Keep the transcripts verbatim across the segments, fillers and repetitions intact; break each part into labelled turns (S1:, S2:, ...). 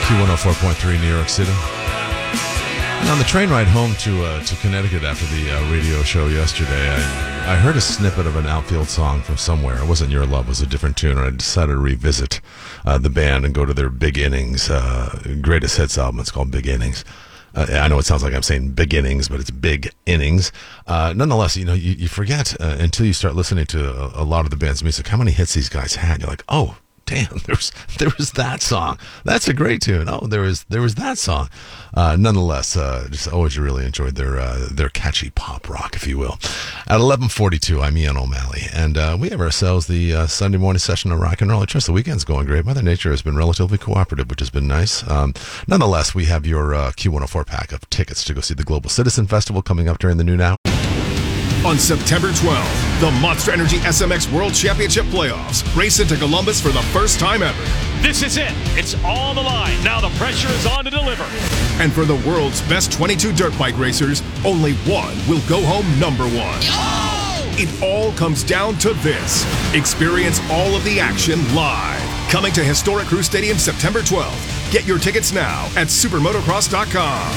S1: Q one oh four point three, New York City. And on the train ride home to uh, to Connecticut after the uh, radio show yesterday, I, I heard a snippet of an Outfield song from somewhere. It wasn't Your Love, it was a different tune, and I decided to revisit uh, the band and go to their Big Innings uh, greatest hits album. It's called Big Innings. Uh, I know it sounds like I'm saying beginnings, but it's big innings. Uh, nonetheless, you know, you, you forget uh, until you start listening to a, a lot of the band's music how many hits these guys had. You're like, oh, damn, there was there was that song. That's a great tune. Oh, there was there was that song. Uh, nonetheless, uh, just always really enjoyed their uh, their catchy pop rock, if you will. At eleven forty-two, I'm Ian O'Malley, and uh, we have ourselves the uh, Sunday morning session of rock and roll. I trust the weekend's going great. Mother Nature has been relatively cooperative, which has been nice. Um, nonetheless, we have your uh, Q one oh four pack of tickets to go see the Global Citizen Festival coming up during the noon hour.
S2: On September twelfth, the Monster Energy S M X World Championship Playoffs race into Columbus for the first time ever.
S3: This is it. It's on the line. Now the pressure is on to deliver.
S2: And for the world's best twenty-two dirt bike racers, only one will go home number one. Oh! It all comes down to this. Experience all of the action live. Coming to historic Crew Stadium September twelfth. Get your tickets now at supermotocross dot com.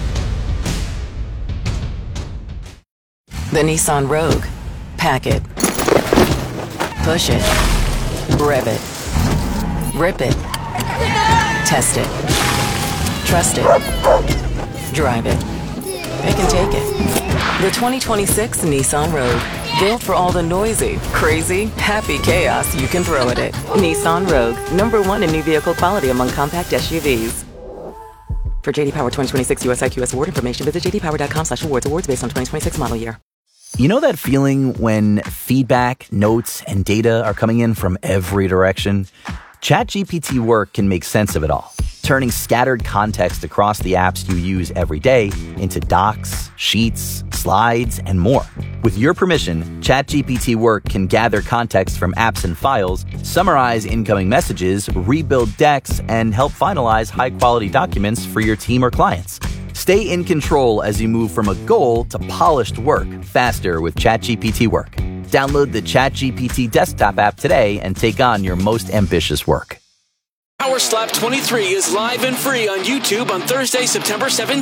S4: The Nissan Rogue. Pack it. Push it. Rev it. Rip it. Test it. Trust it. Drive it. Pick and take it. The twenty twenty-six Nissan Rogue. Built for all the noisy, crazy, happy chaos you can throw at it. Nissan Rogue. Number one in new vehicle quality among compact S U Vs. For J D Power twenty twenty-six U S I Q S award information, visit j d power dot com slash awards. Awards based on twenty twenty-six model year.
S5: You know that feeling when feedback, notes, and data are coming in from every direction? ChatGPT Work can make sense of it all, turning scattered context across the apps you use every day into docs, sheets, slides, and more. With your permission, ChatGPT Work can gather context from apps and files, summarize incoming messages, rebuild decks, and help finalize high-quality documents for your team or clients. Stay in control as you move from a goal to polished work faster with ChatGPT Work. Download the ChatGPT desktop app today and take on your most ambitious work.
S6: Power Slap twenty-three is live and free on YouTube on Thursday, September seventeenth.